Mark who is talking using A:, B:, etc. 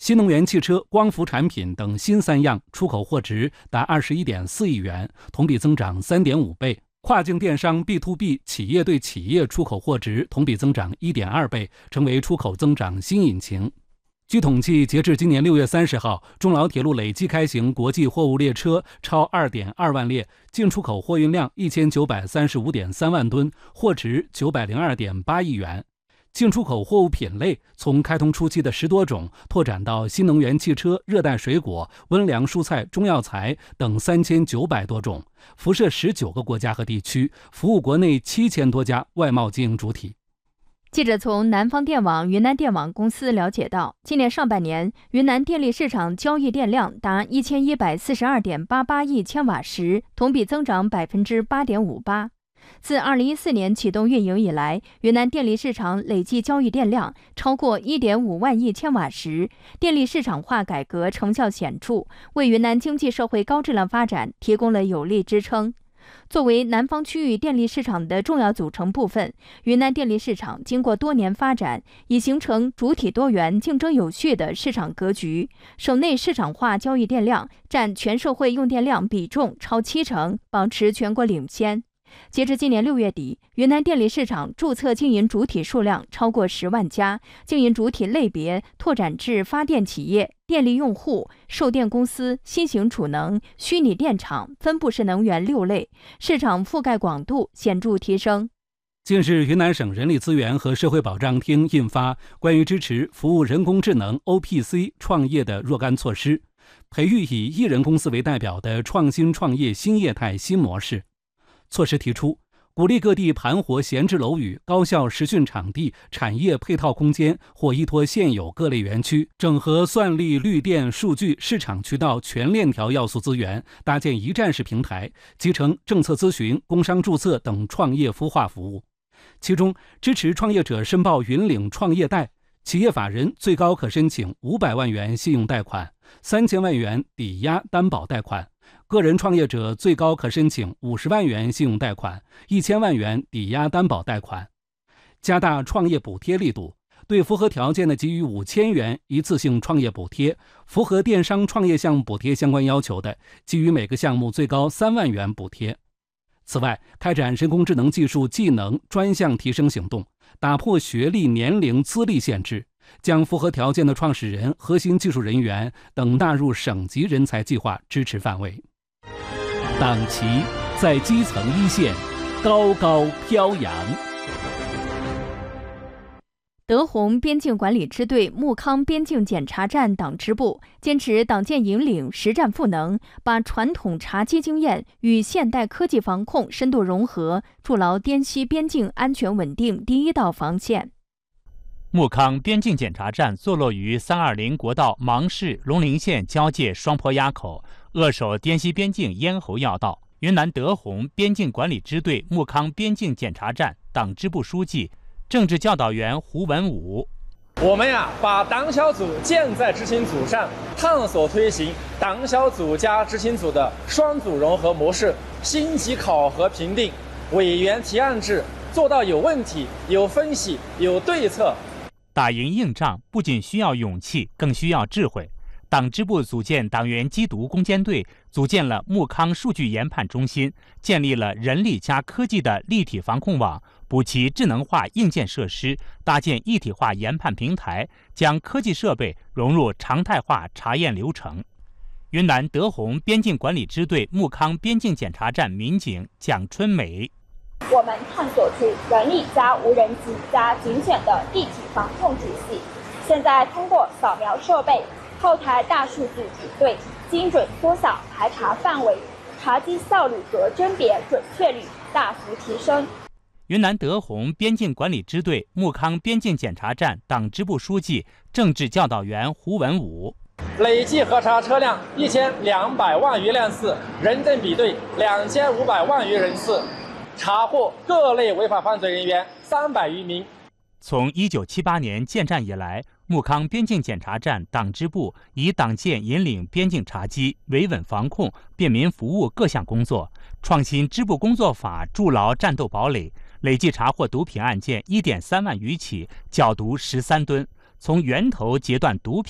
A: 新能源汽车、光伏产品等新3样出口货值达21.4亿元，同比增长3.5倍。跨境电商 B2B 企业对企业出口货值同比增长1.2倍，成为出口增长新引擎。据统计，截至今年6月30号，中老铁路累计开行国际货物列车超 2.2 万列，进出口货运量 1935.3 万吨，货值 902.8 亿元。进出口货物品类从开通初期的10多种拓展到新能源汽车、热带水果、温粮蔬菜、中药材等3900多种，辐射19个国家和地区，服务国内7000多家外贸经营主体。
B: 记者从南方电网、云南电网公司了解到，今年上半年，云南电力市场交易电量达1142.88亿千瓦时，同比增长 8.58%。自2014年启动运营以来，云南电力市场累计交易电量超过 1.5 万亿千瓦时，电力市场化改革成效显著，为云南经济社会高质量发展提供了有力支撑。作为南方区域电力市场的重要组成部分，云南电力市场经过多年发展，已形成主体多元、竞争有序的市场格局。省内市场化交易电量占全社会用电量比重超70%，保持全国领先。截至今年6月底，云南电力市场注册经营主体数量超过10万家，经营主体类别拓展至发电企业、电力用户、售电公司、新型储能、虚拟电厂、分布式能源6类，市场覆盖广度显著提升。
A: 近日，云南省人力资源和社会保障厅印发关于支持服务人工智能 OPC 创业的若干措施，培育以艺人公司为代表的创新创业新业态新模式。措施提出，鼓励各地盘活闲置楼宇、高校实训场地、产业配套空间或依托现有各类园区，整合算力、绿电、数据、市场渠道全链条要素资源，搭建一站式平台，集成政策咨询、工商注册等创业孵化服务。其中，支持创业者申报云领创业贷，企业法人最高可申请500万元信用贷款、3000万元抵押担保贷款。个人创业者最高可申请50万元信用贷款、1000万元抵押担保贷款。加大创业补贴力度，对符合条件的给予5000元一次性创业补贴，符合电商创业项目补贴相关要求的，给予每个项目最高3万元补贴。此外，开展人工智能技术技能专项提升行动，打破学历、年龄、资历限制，将符合条件的创始人、核心技术人员等纳入省级人才计划支持范围。党旗在基层一线高高飘扬。
B: 德宏边境管理支队木康边境检查站党支部坚持党建引领、实战赋能，把传统查缉经验与现代科技防控深度融合，筑牢滇西边境安全稳定第一道防线。
C: 木康边境检查站坐落于320国道芒市龙陵县交界双坡垭口，扼守滇西边境咽喉要道。云南德宏边境管理支队木康边境检查站党支部书记、政治教导员胡文武：
D: 我们把党小组建在执行组上，探索推行党小组加执行组的双组融合模式，星级考核评定，委员提案制，做到有问题、有分析、有对策。
C: 打赢硬仗不仅需要勇气，更需要智慧。党支部组建党员缉毒攻坚队，组建了木康数据研判中心，建立了人力加科技的立体防控网，补齐智能化硬件设施，搭建一体化研判平台，将科技设备融入常态化查验流程。云南德宏边境管理支队木康边境检查站民警蒋春美：
E: 我们探索出人力加无人机加警犬的立体防控体系，现在通过扫描设备、后台大数据比对，精准缩小排查范围，查缉效率和甄别准确率大幅提升。
C: 云南德宏边境管理支队木康边境检查站党支部书记、政治教导员胡文武：
D: 累计核查车辆1200万余辆次，人证比对2500万余人次，查获各类违法犯罪人员300余名。
C: 从1978年建站以来，木康边境检查站党支部以党建引领边境查缉、维稳防控、便民服务各项工作，创新支部工作法，筑牢战斗堡垒，累计查获毒品案件1.3万余起，缴毒13吨，从源头截断毒品